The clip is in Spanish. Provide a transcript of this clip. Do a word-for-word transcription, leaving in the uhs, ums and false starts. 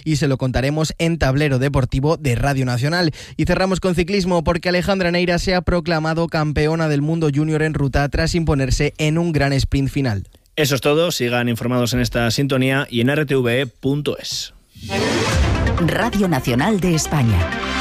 y se lo contaremos en Tablero Deportivo de Radio Nacional. Y cerramos con ciclismo porque Alejandra Neira se ha proclamado campeona del mundo junior en ruta tras imponerse en un gran sprint final. Eso es todo, sigan informados en esta sintonía y en r t v e punto es. Radio Nacional de España.